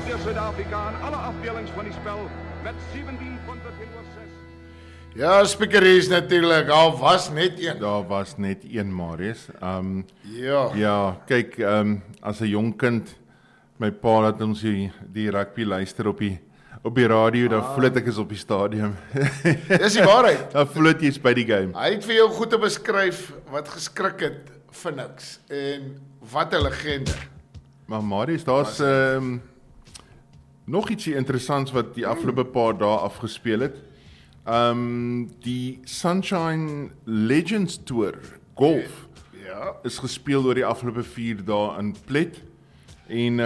meneer Zuid-Afrika en alle afdelings van die spel met 17 punte teenoor 6. Ja, speaker is natuurlijk, daar was net een. Daar was net een, Marius. Ja. Ja, kyk, as 'n jong kind, my pa laat ons die rugby luister op die radio, dan voel ek is op die stadion. Dis die waarheid. Dan voel jy is by die game. Hy het vir jou goed te beskryf wat geskrik het vir niks. En wat 'n legende. Maar Marius, daar's nog ietsie interessants wat die afgelope paar dae afgespeel het. Die Sunshine Legends Tour Golf Ja. is gespeel oor die afgelope 4 dae in Plet. En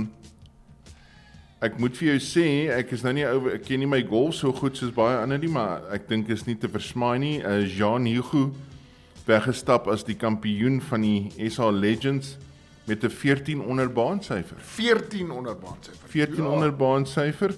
ek moet vir jou sê, ek is nou nie ek ken nie my golf so goed soos baie ander nie, maar ek dink is nie te versmaai nie. Jean Hugo weggestap as die kampioen van die SA Legends met 'n 14 onder baansyfer. 14 onder baansyfer. 14 onder baansyfer.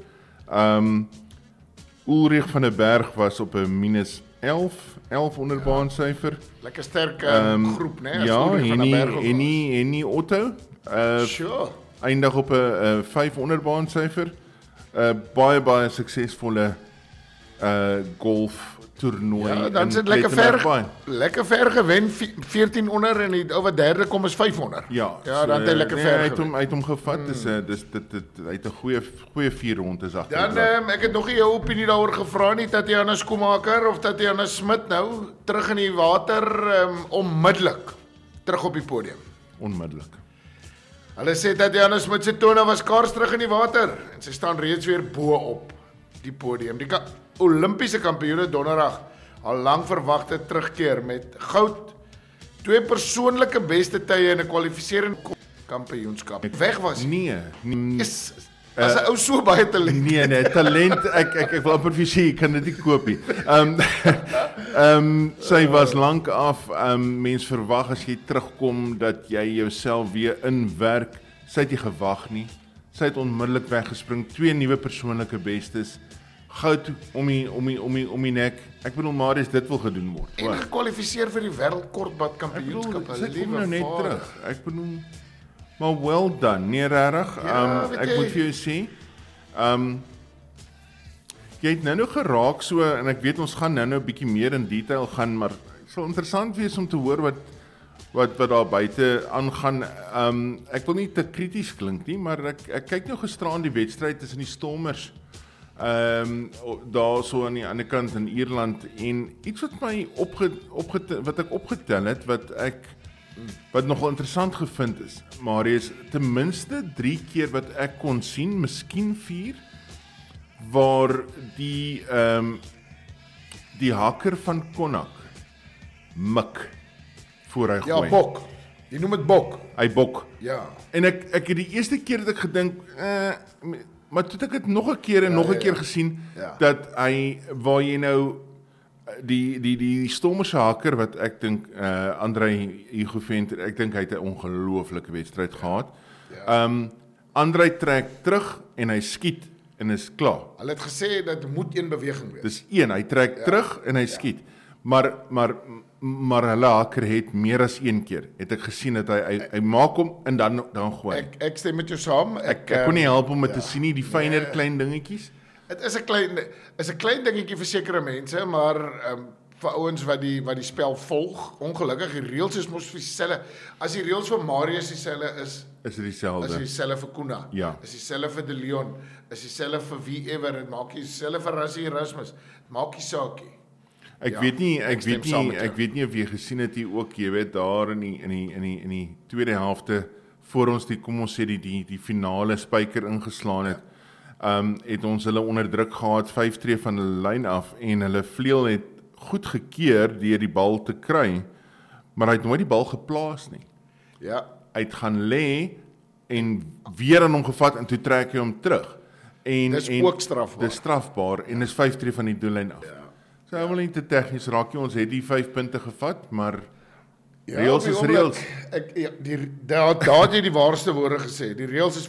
Ulrich van der Berg was op 'n minus 11 onder baansyfer. Lekker sterk groep, né? Ja, en nie Otto. Sure. Eindig op 'n 5 onder baansyfer. Baie suksesvolle golf toernooi. Ja, dan sit lekker ver gewen, 14 onder en die ou wat derde kom is 500. Ja, dan het hy lekker ver gewen. Hy het hom gevat. Hy het 'n goeie 4 rondes agter. Dan ek het nog nie jou opinie daaroor gevra nie, Tatiana Skoemaker of Tatiana Smit nou terug in die water onmiddellik terug op die podium. Onmiddellik. Hulle sê Tatiana Smit se tone was kaars terug in die water en sy staan reeds weer bo op die podium. Die Olimpiese kampioene donderdag al lang verwagte terugkeer met goud, 2 persoonlike beste tye in 'n kwalifiserende kampioenskap. Weg was. Nee. As 'n ou so baie talent. Nee, talent, ek wil amper vir sê, ek kan dit nie koop nie. Sy was lank af, mens verwag as jy terugkom dat jy jouself weer inwerk. Sy het nie gewag nie. Sy het onmiddellik weggespring, 2 nuwe persoonlike bestes. Goud om die nek. Ek bedoel, Marius, dit wil gedoen word. En gekwalifiseer vir die wêreldkortbad kampioenskap. Sy kom nou net terug. Ek bedoel, maar well done, nee regtig. Ek moet vir jou sê, jy het nou geraak so, en ek weet ons gaan nou 'n bietjie meer in detail gaan, maar dit sal interessant wees om te hoor wat daar buite aangaan. Ek wil nie te krities klink nie, maar ek kyk nou gisteraan die wedstryd tussen die Stormers. Daar so aan die ander kant in Ierland, en iets wat my wat ek opgetel het, wat nogal interessant gevind is, Marius, ten minste 3 keer wat ek kon sien, miskien 4, waar die hakker van Connacht mik voor hy gooi. Ja, bok. Jy noem dit bok. Hy bok. Ja. En ek het die eerste keer dat ek gedink, maar toe het ek dit nog 'n keer en nog 'n keer gesien, dat hy, waar jy nou, die Stormerse haker, wat ek dink, Andrei Hugo-Venter, ek dink hy het 'n ongelooflike wedstryd gehad. Andrei trek terug en hy skiet en is klaar. Hulle het gesê dat moet een beweging wees. Dis een, hy trek terug en hy skiet. Maar hulle haker het meer as 1 keer, het ek gesien dat hy maak hom en dan gooi. Ek stem met jou saam. Ek kon nie help om te sien nie, die fynere klein dingetjies. Dit is 'n klein dingetjie vir sekere mense, maar vir ouens wat die spel volg, ongelukkig, die reëls is mos dieselfde. As die reëls vir Marius dieselfde is dit dieselfde. Is dieselfde vir Kuna. Ja. Is dieselfde vir De Leon. Is dieselfde vir wie ever. Dit maak nie dieselfde vir Rassie Erasmus. Dit maak nie saak nie. Ek weet nie of jy gesien het hier ook, jy weet, daar in die tweede helfte, voor ons kom ons sê die finale spyker ingeslaan het, het ons hulle onder druk gehad, 5 tree van hulle lyn af, en hulle vleuel het goed gekeer deur die bal te kry, maar hy het nooit die bal geplaas nie. Ja. Hy het gaan lê en weer aan hom gevat en toe trek hy hom terug. Dis ook strafbaar. Dis strafbaar en dis 5 tree van die doellyn af. Ja. So hy wil nie te tegnies raak nie, ons het die 5 punte gevat, maar reëls is reëls. Daar het jy die waarste woorde gesê. Die reëls is